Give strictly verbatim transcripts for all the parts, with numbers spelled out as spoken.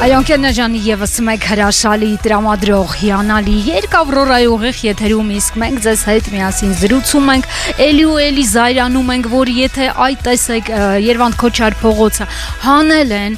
Այոնքերնաջանի եվս մեկ հրաշալի տրամադրող հիանալի երկավրորայի ուղիղ եթերում իսկ մենք ձեզ հետ միասին զրուցում ենք, էլի ու էլի զայրանում ենք, որ եթե այ տեսեք Երվանդ Քոչար փողոցը հանել են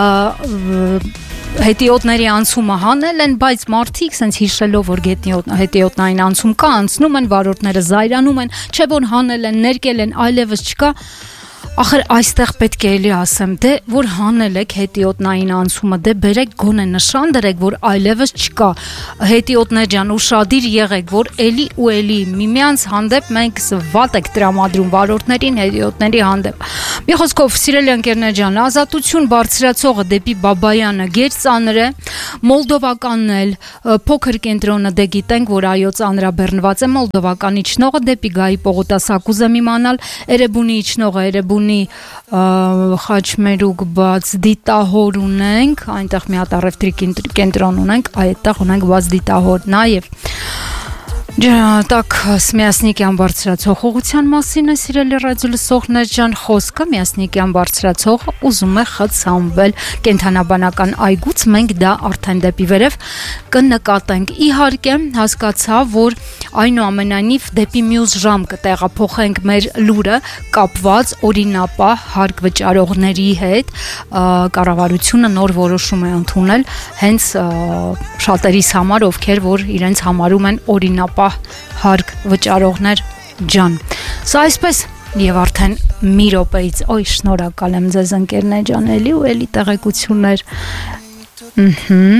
հետիոտների անցումը հանել են, բայց մարդիկ սենց հիշելով, որ հետիոտնային անցում կա, անցնում են, վարորդները զայրանում են, չէ որ հանել են, ներկել են, այլևս չկա. Ախր այստեղ պետք է էլի ասեմ, դե որ հանել եք հետիոտնային անցումը, դե բերեք գոնե նշան դրեք, որ այլևս չկա, հետիոտներ ջան, ուշադիր եղեք, որ էլի ու էլի միմյանց հանդեպ մենք վատ եք տրամադրում վարորդներին, հետիոտների հանդեպ։ Մի խոսքով, սիրելի ընկերներ ջան, ազատություն բարձրացողը դեպի Բաբայանը գեր ծանր է, մոլդովականն էլ փոքր կենտրոնը դե գիտենք, որ այո ծանրաբեռնված է, մոլդովականի իջնողը դեպի Գայի Պողոտաս ակուզեմ իմանալ, Էրեբունի իջնողը Էրեբունի Խաչմերուկ բաց դիտահոր ունենք, այնտեղ մի հատ առևտրի կենտրոն ունենք, այդտեղ ունենք բաց դիտահոր, նաև Տակ Միասնիկյան բարձրացող ուղղության մասին է սիրելի ռադիոլսողներ ջան, խոսքը Միասնիկյան բարձրացողը ուզում է խցանվել կենթանաբանական այգուց, մենք դա արդեն դեպի վերև կնկատենք։ Իհարկե հասկացա, որ այնուամենայնիվ դեպի մյուս ժամ կտեղափոխենք մեր լուրը կապված օրինապահ հարկ վճարողների հետ, կառավարությունը նոր որոշում է ընդունել հենց շատերիս համար, ովքեր որ իրենց համարում են օրինապահ հարկ վճարողներ ջան։ Սա այսպես եւ արդեն մի րոպեից, օй շնորհակալ եմ ձեզ ընկերներ ջան, էլի ու էլի տեղեկություններ։ Ըհը։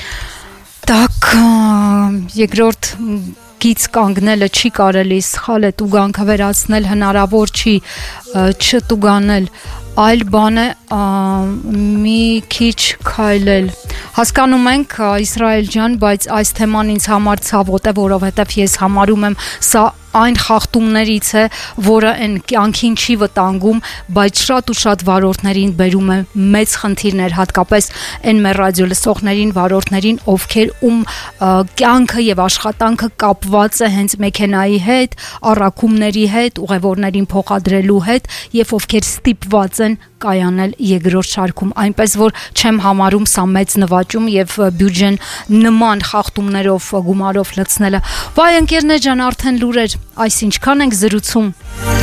Так, երկրորդ գից կանգնելը չի կարելի, սխալ է տուգանքը վերացնել, հնարավոր չի չտուգանել, այլ բան է մի քիչ քայլել։ Հասկանում ենք Իսրայել ջան, բայց այս թեման ինձ համար ցավոտ է, որովհետև ես համարում եմ սա այն խախտումներից է, որը այն կյանքին չի վտանգում, բայց շատ ու շատ վարորդներին բերում է մեծ խնդիրներ, հատկապես այն մեր ռադիոլսողներին, վարորդներին, ովքեր ում կյանքը եւ աշխատանքը կապված է հենց մեքենայի հետ, առաքումների հետ, ուղևորներին փոխադրելու հետ եւ ովքեր ստիպված են կայանել երկրորդ շարքում, այնպես որ չեմ համարում սա մեծ նվաճում եւ բյուջեն նման խախտումներով գումարով լցնելը։ Վայ ընկերներ ջան, արդեն լուրեր, այս ինչքան ենք զրուցում։